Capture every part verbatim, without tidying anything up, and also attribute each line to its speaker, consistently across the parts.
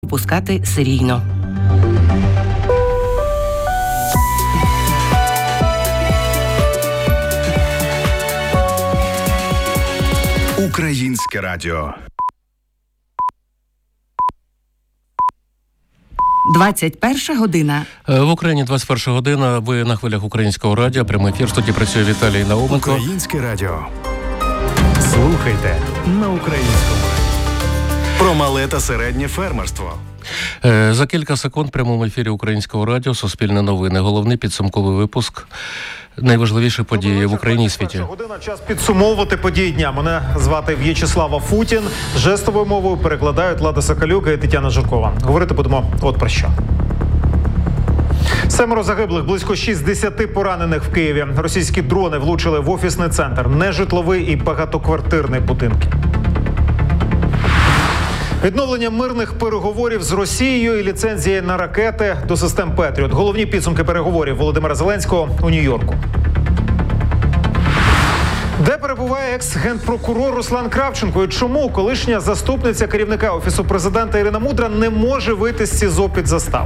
Speaker 1: випускати серійно.
Speaker 2: Українське радіо.
Speaker 1: двадцять перша година.
Speaker 3: В Україні двадцять перша година. Ви на хвилях Українського радіо. Прямий ефір. В студії працює Віталій Науменко.
Speaker 2: Українське радіо. Слухайте на українському. Про мале та середнє фермерство.
Speaker 3: За кілька секунд в прямому ефірі Українського радіо Суспільне новини. Головний підсумковий випуск. Найважливіші події в Україні і світі.
Speaker 4: Година, час підсумовувати події дня. Мене звати В'ячеслава Футін. Жестовою мовою перекладають Лада Соколюка і Тетяна Жиркова. Говорити будемо от про що. Семеро загиблих, близько шістдесят поранених в Києві. Російські дрони влучили в офісний центр, нежитловий і багатоквартирний будинки. Відновлення мирних переговорів з Росією і ліцензії на ракети до систем Петріот. Головні підсумки переговорів Володимира Зеленського у Нью-Йорку. Де перебуває екс-генпрокурор Руслан Кравченко і чому колишня заступниця керівника Офісу президента Ірина Мудра не може вийти з СІЗО під заставу?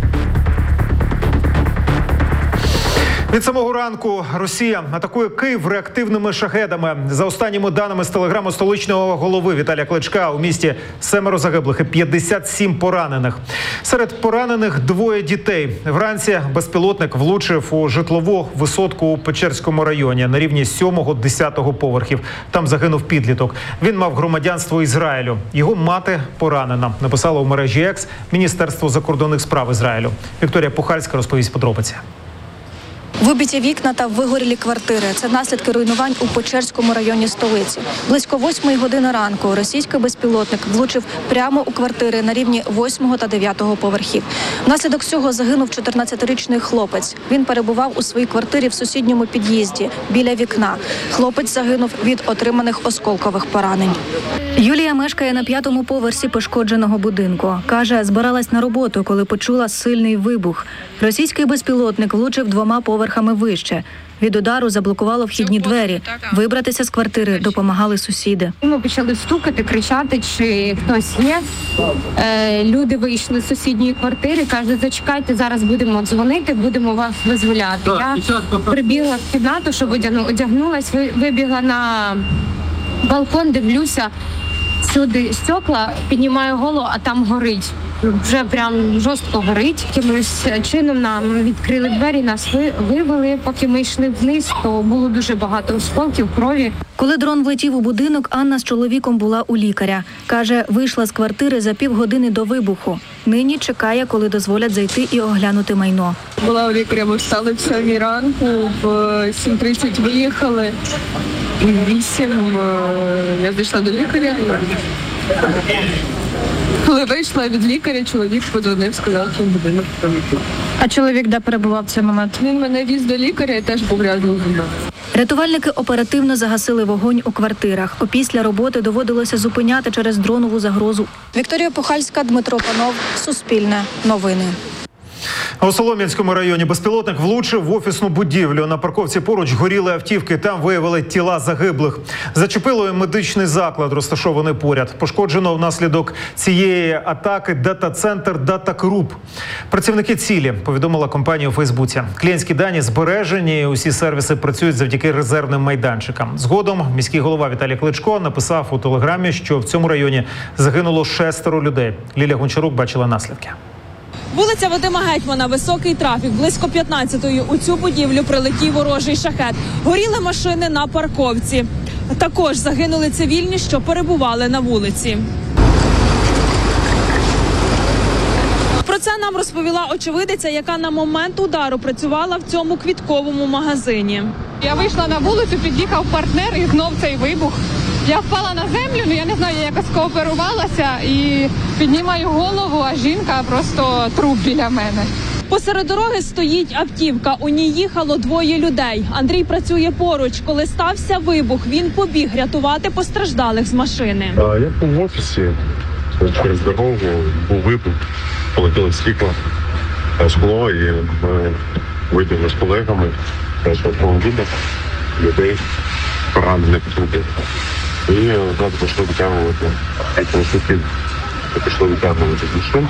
Speaker 4: Від самого ранку Росія атакує Київ реактивними шахедами. За останніми даними з телеграму столичного голови Віталія Кличка, у місті семеро загиблих і п'ятдесят сім поранених. Серед поранених двоє дітей. Вранці безпілотник влучив у житлову висотку у Печерському районі на рівні сьомого-десятого поверхів. Там загинув підліток. Він мав громадянство Ізраїлю. Його мати поранена. Написала у мережі Екс Міністерство закордонних справ Ізраїлю. Вікторія Пухальська розповість подробиці.
Speaker 5: Вибиті вікна та вигорілі квартири – це наслідки руйнувань у Печерському районі столиці. Близько восьмої години ранку російський безпілотник влучив прямо у квартири на рівні восьмого та дев'ятого поверхів. Внаслідок цього загинув чотирнадцятирічний хлопець. Він перебував у своїй квартирі в сусідньому під'їзді, біля вікна. Хлопець загинув від отриманих осколкових поранень. Юлія мешкає на п'ятому поверсі пошкодженого будинку. Каже, збиралась на роботу, коли почула сильний вибух. Російський безпілотник влучив двома поверхами вище. Від удару заблокувало вхідні двері. Вибратися з квартири допомагали сусіди.
Speaker 6: Ми почали стукати, кричати, чи хтось є. Е, люди вийшли з сусідньої квартири, кажуть, зачекайте, зараз будемо дзвонити, будемо вас визволяти. Я прибігла в кімнату, щоб одягнулась, вибігла на балкон, дивлюся, сюди стекла, піднімаю голову, а там горить. Вже прям жорстко горить. Якимось чином нам відкрили двері, нас вивели. Поки ми йшли вниз, то було дуже багато осколків, крові.
Speaker 5: Коли дрон влетів у будинок, Анна з чоловіком була у лікаря. Каже, вийшла з квартири за півгодини до вибуху. Нині чекає, коли дозволять зайти і оглянути майно.
Speaker 7: Була у лікаря, ми встали в сьомій ранку, в сім тридцять виїхали. Вісім я зайшла до лікаря. Коли вийшла від лікаря, чоловік подзвонив, сказав, що будинок прилетів.
Speaker 6: А чоловік де перебував в цей момент?
Speaker 7: Він мене віз до лікаря і теж був грязний зубом.
Speaker 5: Рятувальники оперативно загасили вогонь у квартирах. Опісля роботи доводилося зупиняти через дронову загрозу. Вікторія Пухальська, Дмитро Панов, Суспільне новини.
Speaker 4: У Солом'янському районі безпілотник влучив в офісну будівлю. На парковці поруч горіли автівки, там виявили тіла загиблих. Зачепило і медичний заклад, розташований поряд. Пошкоджено внаслідок цієї атаки дата-центр Data Group. Працівники цілі, повідомила компанія у Фейсбуці. Клієнтські дані збережені, усі сервіси працюють завдяки резервним майданчикам. Згодом міський голова Віталій Кличко написав у телеграмі, що в цьому районі загинуло шестеро людей. Лілія Гончарук бачила наслідки.
Speaker 8: Вулиця Вадима Гетьмана, високий трафік. Близько п'ятнадцятої у цю будівлю прилетів ворожий шахет. Горіли машини на парковці. Також загинули цивільні, що перебували на вулиці. Про це нам розповіла очевидиця, яка на момент удару працювала в цьому квітковому магазині.
Speaker 9: Я вийшла на вулицю, під'їхав партнер і знов цей вибух. Я впала на землю, ну я не знаю, я якось кооперувалася і піднімаю голову, а жінка просто труп біля мене.
Speaker 8: Посеред дороги стоїть автівка, у ній їхало двоє людей. Андрій працює поруч. Коли стався вибух, він побіг рятувати постраждалих з машини.
Speaker 10: А, я був в офісі, через дорогу був вибух, полетіло світло, скло, і ми вибігли з колегами, з автомобіля, людей поранених тут. І одразу пішли витягувати велосипед. пішли витягувати з машин.